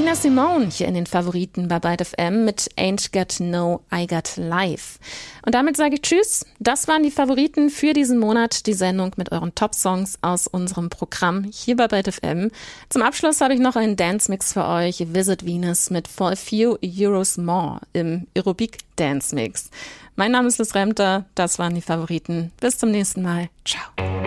Nina Simone hier in den Favoriten bei Byte FM mit Ain't Got No, I Got Life. Und damit sage ich Tschüss. Das waren die Favoriten für diesen Monat, die Sendung mit euren Top-Songs aus unserem Programm hier bei Byte FM. Zum Abschluss habe ich noch einen Dance-Mix für euch, Visit Venus mit For a Few Euros More im Aerobic Dance Mix. Mein Name ist Liz Remter, das waren die Favoriten. Bis zum nächsten Mal. Ciao.